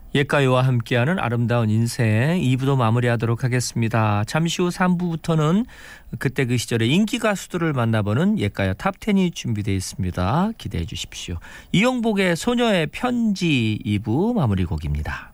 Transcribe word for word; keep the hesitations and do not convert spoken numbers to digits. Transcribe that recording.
옛가요와 함께하는 아름다운 인생 이 부도 마무리하도록 하겠습니다. 잠시 후 삼 부부터는 그때 그 시절의 인기 가수들을 만나보는 옛가요 탑텐이 준비되어 있습니다. 기대해 주십시오. 이용복의 소녀의 편지 이 부 마무리 곡입니다.